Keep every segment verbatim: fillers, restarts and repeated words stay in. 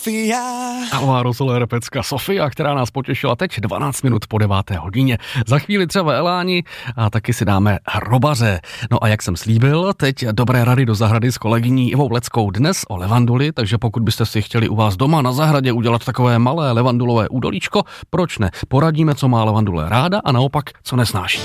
Sofia. Alvaro Soler, pecka Sofia, která nás potěšila teď dvanáct minut po deváté hodině. Za chvíli třeba Eláni a taky si dáme hrobaře. No a jak jsem slíbil, teď dobré rady do zahrady s kolegyní Ivou Leckou dnes o levanduli, takže pokud byste si chtěli u vás doma na zahradě udělat takové malé levandulové údolíčko, proč ne? Poradíme, co má levandule ráda a naopak, co nesnáší.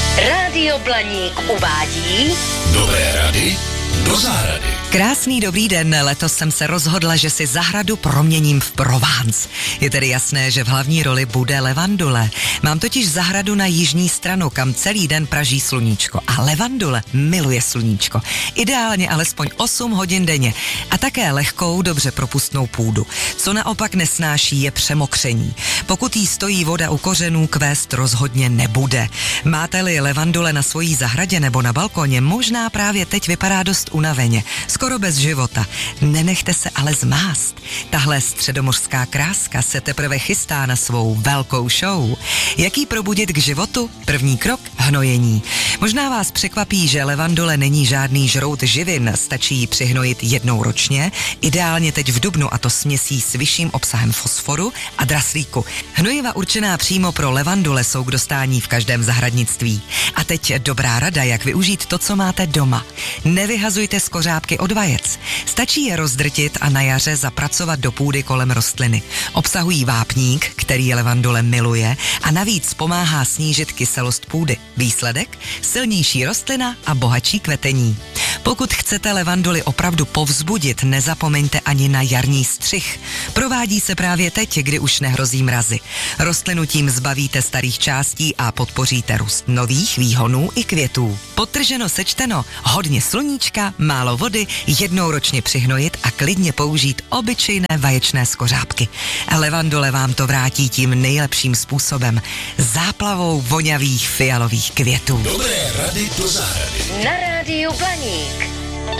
Rádio Blaník uvádí dobré rady do zahrady. Krásný dobrý den, letos jsem se rozhodla, že si zahradu proměním v Provence. Je tedy jasné, že v hlavní roli bude levandule. Mám totiž zahradu na jižní stranu, kam celý den praží sluníčko. A levandule miluje sluníčko. Ideálně alespoň osm hodin denně. A také lehkou, dobře propustnou půdu. Co naopak nesnáší, je přemokření. Pokud jí stojí voda u kořenů, kvést rozhodně nebude. Máte-li levandule na svojí zahradě nebo na balkoně, možná právě teď vypadá dost unaveně. Skoro bez života. Nenechte se ale zmást. Tahle středomořská kráska se teprve chystá na svou velkou show. Jak jí probudit k životu? První krok? Hnojení. Možná vás překvapí, že levandule není žádný žrout živin, stačí ji přihnojit jednou ročně, ideálně teď v dubnu, a to směsí s vyšším obsahem fosforu a draslíku. Hnojiva určená přímo pro levandule jsou k dostání v každém zahradnictví. A teď dobrá rada, jak využít to, co máte doma. Nevyhazujte skořápky od vajec. Stačí je rozdrtit a na jaře zapracovat do půdy kolem rostliny. Obsahují vápník, který levandule miluje, a navíc pomáhá snížit kyselost půdy. Výsledek? Silnější rostlina a bohatší kvetení. Pokud chcete levanduly opravdu povzbudit, nezapomeňte ani na jarní střih. Provádí se právě teď, kdy už nehrozí mrazy. Rostlinu tím zbavíte starých částí a podpoříte růst nových výhonů i květů. Podtrženo sečteno, hodně sluníčka, málo vody, jednou ročně přihnojit a klidně použít obyčejné vaječné skořápky. Levandule vám to vrátí tím nejlepším způsobem. Záplavou vonavých fialových květů. Dobré rady do zahrady. na Rádiu Blaník.